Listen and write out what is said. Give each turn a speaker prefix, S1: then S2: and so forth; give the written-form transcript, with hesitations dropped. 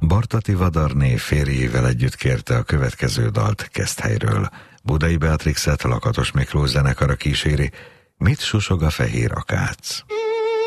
S1: Bartati Vadarné férjével együtt kérte a következő dalt Keszthelyről. Budai Beatrixet Lakatos Miklós zenekara kíséri, Mit susog a fehér akác.